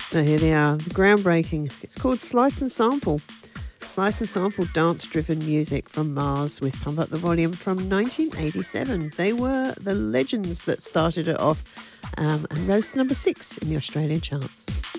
So here they are, the groundbreaking. It's called Slice and Sample. Slice and Sample dance-driven music from Mars with Pump Up the Volume from 1987. They were the legends that started it off and rose to number 6 in the Australian charts.